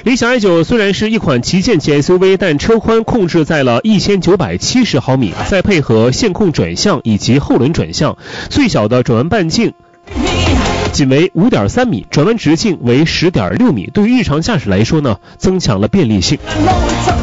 理想 i9 虽然是一款旗舰级 SUV， 但车宽控制在了1970毫米，再配合线控转向以及后轮转向，最小的转弯半径仅为 5.3 米，转弯直径为 10.6 米，对于日常驾驶来说呢，增强了便利性。